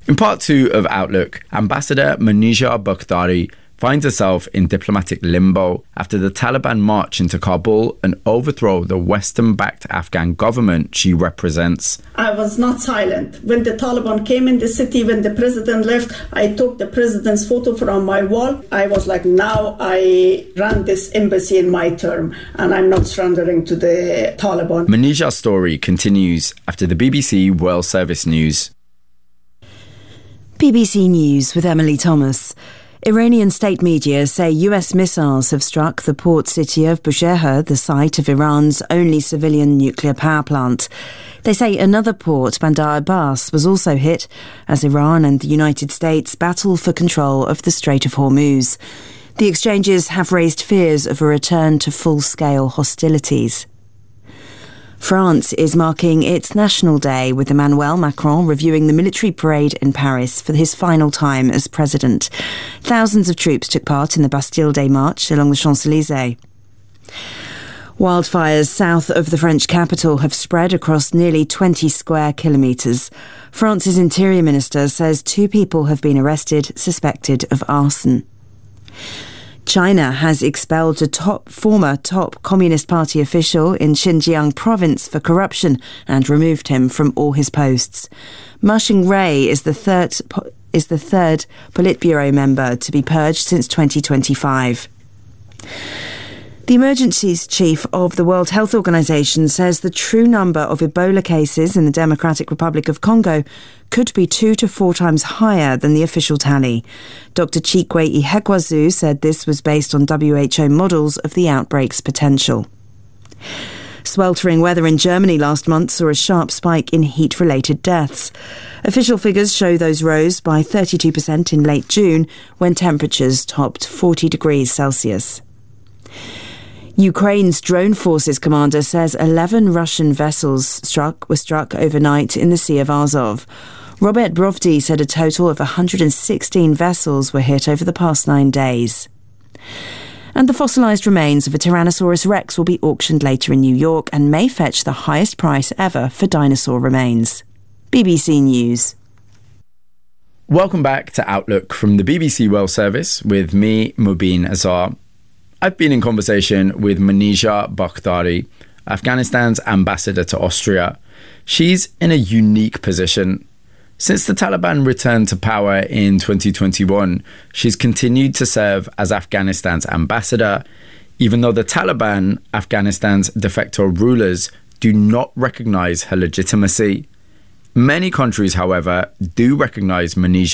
In part 2 of Outlook, Ambassador Munija Bakhtari finds herself in diplomatic limbo after the Taliban march into Kabul and overthrow the Western-backed Afghan government she represents. I was not silent. When the Taliban came in the city, when the president left, I took the president's photo from my wall. I was like, now I run this embassy in my term and I'm not surrendering to the Taliban. Munija's story continues after the BBC World Service News. BBC News with Emily Thomas. Iranian state media say US missiles have struck the port city of Bushehr, the site of Iran's only civilian nuclear power plant. They say another port, Bandar Abbas, was also hit as Iran and the United States battle for control of the Strait of Hormuz. The exchanges have raised fears of a return to full-scale hostilities. France is marking its National Day with Emmanuel Macron reviewing the military parade in Paris for his final time as president. Thousands of troops took part in the Bastille Day march along the Champs-Élysées. Wildfires south of the French capital have spread across nearly 20 square kilometres. France's Interior Minister says 2 people have been arrested suspected of arson. China has expelled a former top Communist Party official in Xinjiang province for corruption and removed him from all his posts. Ma Xingrui is the third Politburo member to be purged since 2025. The emergencies chief of the World Health Organization says the true number of Ebola cases in the Democratic Republic of Congo could be 2 to 4 times higher than the official tally. Dr. Chikwe Ihekwazu said this was based on WHO models of the outbreak's potential. Sweltering weather in Germany last month saw a sharp spike in heat-related deaths. Official figures show those rose by 32% in late June when temperatures topped 40 degrees Celsius. Ukraine's drone forces commander says 11 Russian vessels were struck overnight in the Sea of Azov. Robert Brovdi said a total of 116 vessels were hit over the past 9 days. And the fossilised remains of a Tyrannosaurus rex will be auctioned later in New York and may fetch the highest price ever for dinosaur remains. BBC News. Welcome back to Outlook from the BBC World Service with me, Mubin Azar. I've been in conversation with Munija Bakhtari, Afghanistan's ambassador to Austria. She's in a unique position. Since the Taliban returned to power in 2021, she's continued to serve as Afghanistan's ambassador, even though the Taliban, Afghanistan's de facto rulers, do not recognise her legitimacy. Many countries, however, do recognise Munija